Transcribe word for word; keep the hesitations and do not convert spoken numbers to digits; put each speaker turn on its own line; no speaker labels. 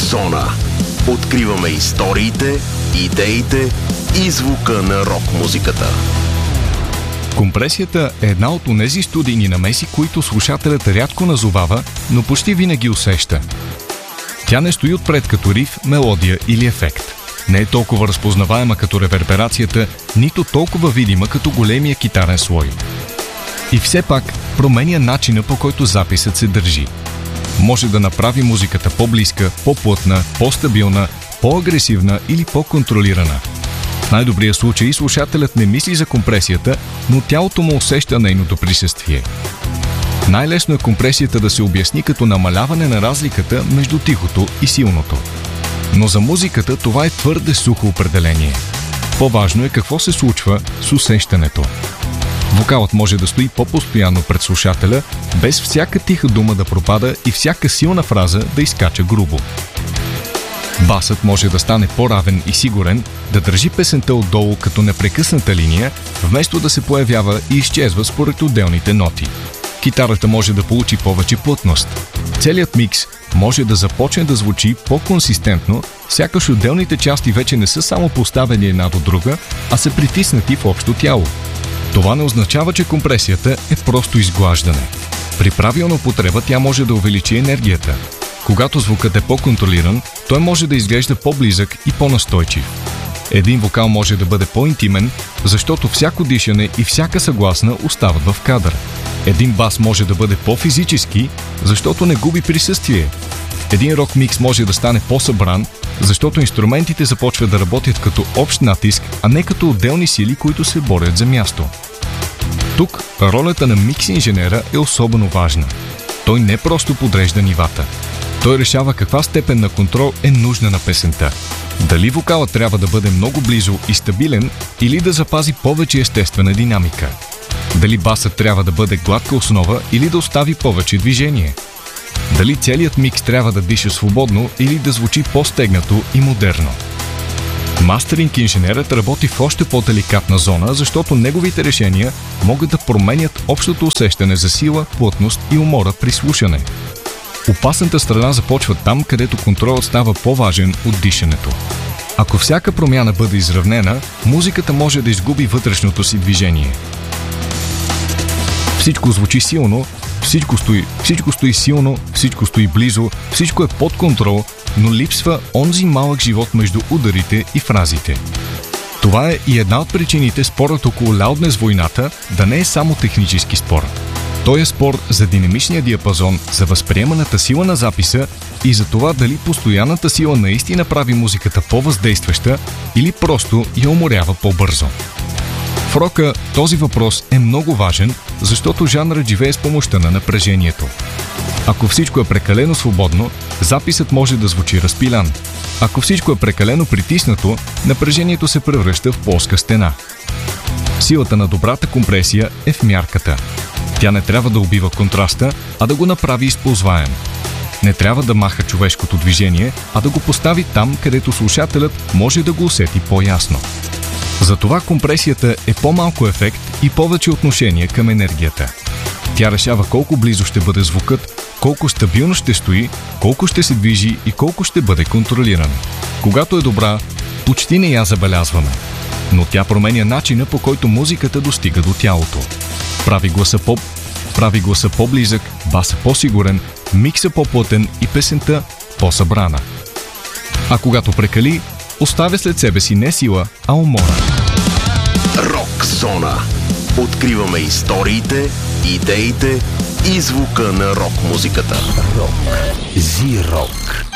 Зона. Откриваме историите, идеите и звука на рок-музиката.
Компресията е една от онези студийни намеси, които слушателят рядко назовава, но почти винаги усеща. Тя не стои отпред като риф, мелодия или ефект. Не е толкова разпознаваема като реверберацията, нито толкова видима като големия китарен слой. И все пак променя начина, по който записът се държи. Може да направи музиката по-близка, по-плътна, по-стабилна, по-агресивна или по-контролирана. В най-добрия случай слушателят не мисли за компресията, но тялото му усеща нейното присъствие. Най-лесно е компресията да се обясни като намаляване на разликата между тихото и силното. Но за музиката това е твърде сухо определение. По-важно е какво се случва с усещането. Вокалът може да стои по-постоянно пред слушателя, без всяка тиха дума да пропада и всяка силна фраза да изкача грубо. Басът може да стане по-равен и сигурен, да държи песента отдолу като непрекъсната линия, вместо да се появява и изчезва според отделните ноти. Китарата може да получи повече плътност. Целият микс може да започне да звучи по-консистентно, сякаш отделните части вече не са само поставени една до друга, а са притиснати в общо тяло. Това не означава, че компресията е просто изглаждане. При правилна употреба тя може да увеличи енергията. Когато звукът е по-контролиран, той може да изглежда по-близък и по-настойчив. Един вокал може да бъде по-интимен, защото всяко дишане и всяка съгласна остават в кадър. Един бас може да бъде по-физически, защото не губи присъствие. Един рок микс може да стане по-събран, защото инструментите започват да работят като общ натиск, а не като отделни сили, които се борят за място. Тук ролята на микс-инженера е особено важна. Той не просто подрежда нивата. Той решава каква степен на контрол е нужна на песента. Дали вокалът трябва да бъде много близо и стабилен или да запази повече естествена динамика. Дали басът трябва да бъде гладка основа или да остави повече движение. Дали целият микс трябва да диша свободно или да звучи по-стегнато и модерно. Мастеринг инженерът работи в още по-деликатна зона, защото неговите решения могат да променят общото усещане за сила, плътност и умора при слушане. Опасната страна започва там, където контролът става по-важен от дишането. Ако всяка промяна бъде изравнена, музиката може да изгуби вътрешното си движение. Всичко звучи силно, всичко стои, всичко стои силно, всичко стои близо, всичко е под контрол, но липсва онзи малък живот между ударите и фразите. Това е и една от причините спорът около Loudness войната да не е само технически спор. Той е спор за динамичния диапазон, за възприеманата сила на записа и за това дали постоянната сила наистина прави музиката по-въздействаща или просто я уморява по-бързо. В рока този въпрос е много важен, защото жанрът живее с помощта на напрежението. Ако всичко е прекалено свободно, записът може да звучи разпилян. Ако всичко е прекалено притиснато, напрежението се превръща в плоска стена. Силата на добрата компресия е в мярката. Тя не трябва да убива контраста, а да го направи използваем. Не трябва да маха човешкото движение, а да го постави там, където слушателят може да го усети по-ясно. Затова компресията е по-малко ефект и повече отношение към енергията. Тя решава колко близо ще бъде звукът, колко стабилно ще стои, колко ще се движи и колко ще бъде контролиран. Когато е добра, почти не я забелязваме. Но тя променя начина, по който музиката достига до тялото. Прави гласа по... прави гласа по-близък, баса по-сигурен, микса по-плътен и песента по-събрана. А когато прекали, оставя след себе си не сила, а умора.
Рок зона. Откриваме историите, идеите и звука на рок-музиката. Рок. Зи-рок.